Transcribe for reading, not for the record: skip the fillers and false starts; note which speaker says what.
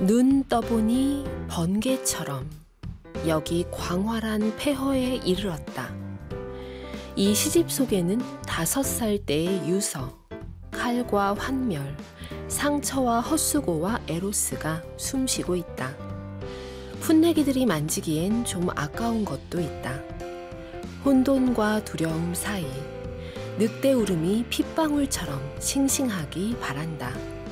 Speaker 1: 눈 떠보니 번개처럼 여기 광활한 폐허에 이르렀다. 이 시집 속에는 5살 때의 유서, 칼과 환멸, 상처와 헛수고와 에로스가 숨쉬고 있다. 풋내기들이 만지기엔 좀 아까운 것도 있다. 혼돈과 두려움 사이 늑대 울음이 핏방울처럼 싱싱하기 바란다.